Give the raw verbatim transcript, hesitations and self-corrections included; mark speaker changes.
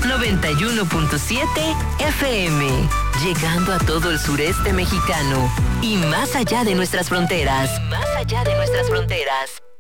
Speaker 1: noventa y uno punto siete F M, llegando a todo el sureste mexicano y más allá de nuestras fronteras. Y más allá de nuestras fronteras.